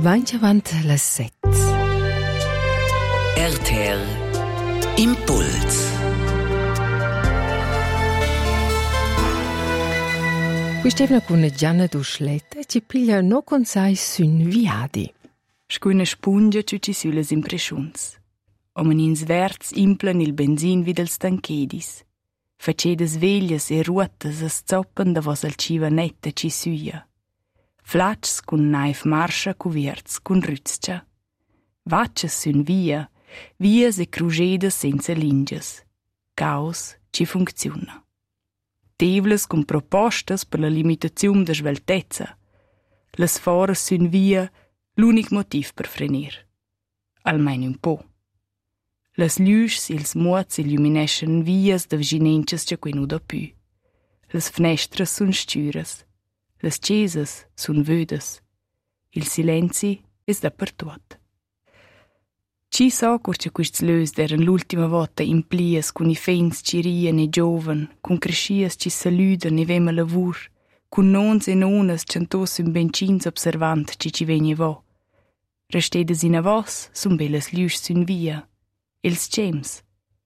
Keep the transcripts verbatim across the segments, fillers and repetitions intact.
Vainch avant las set. R T R Impuls. Qui stevna con Gianna Duschletta ci piglia no consai sün viadi. Scuna spungia ciù ci sulle impressions. Omenins verts implan il benzin vid els tanchedis. Facedas veglias e ruotas as zoppan da vos al civa netta ci suia. Flats cun naif marscha cuverts cun rützcha. Vaccias sün via, vias e crugedas senza lingias. Caos ci funziona. Tevlas cun propostas per la limitazione da sveltezza. Las foras sün via, l'unic motiv per frenir. Almeno un po'. Las lüschs ils muots illumineschen vias da viginencias cha quei nu da pü. Las fnestras sun stüras. Las cesas sun vödas. Il silenzi es dappertuot. Ci so curcia quists lös deran l'ultima volta implias cun i fens ci rien e giovan, cun crescias ci saludan e vema lavur, cun nons e nonas centos un bencins observant ci ci vegni vo. Restedas in avos sun belas lüschs sun via. Els cems.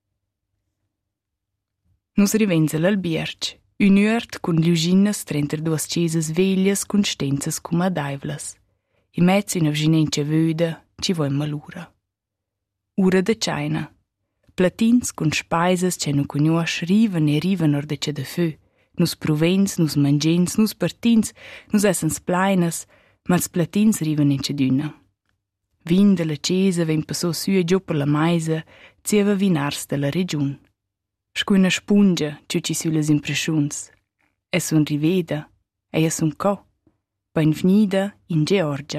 Nus rivenza l'albierc, un uert cun liuginas trenter duas cesas veglias cun stenzas cum adaivlas. In mezzo una vginencia vöda ci voem malura. Ura de China. Platins cun speisas ce nu cugnuasch rivan e rivan or de ce de fö. Nus provens, nus mangens, nus partins, nus essens plainas, ma els platins rivan in cedüna. Vin de la cesa ven passò su e giù per la maisa, zieva vinars de la regiun. Scuna spungia ciù ci su les impressions. E sun riveda, e e sun co, ben vnida in Georgia.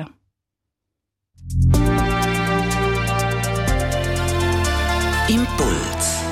Impuls.